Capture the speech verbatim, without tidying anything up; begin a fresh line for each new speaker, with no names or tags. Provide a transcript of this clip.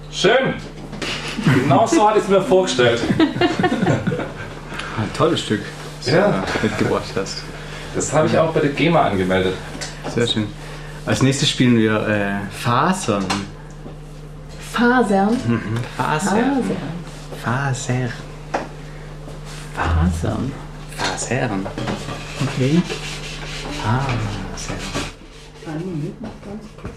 Schön! Genau so hatte ich es mir vorgestellt.
Ein tolles Stück, das
Ja.
du mitgebracht hast.
Das habe ich auch bei der GEMA angemeldet.
Sehr schön. Als nächstes spielen wir äh, Fasern.
Fasern.
Mhm. Fasern.
Fasern.
Fasern.
Fasern.
Fasern.
Okay.
Fasern.
Einen Moment noch ganz kurz.